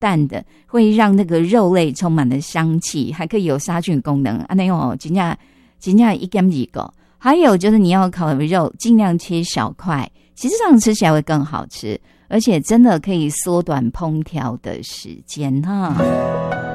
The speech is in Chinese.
淡的，会让那个肉类充满了香气，还可以有杀菌功能。那种真的一点几个。还有就是你要烤的肉尽量切小块，其实这样吃起来会更好吃，而且真的可以缩短烹调的时间哈。